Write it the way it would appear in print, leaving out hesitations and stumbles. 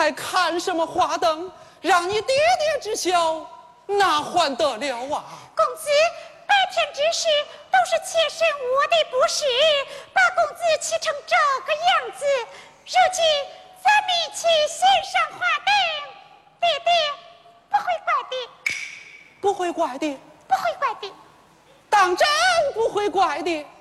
还看什么花灯？让你爹爹知晓，哪还得了啊？ 公子白天之事都是妾身我的不是，把公子气成这个样子。如今咱们一起献上花灯，爹爹不会怪的， 不会怪的， 不会怪的， 当真不会怪的。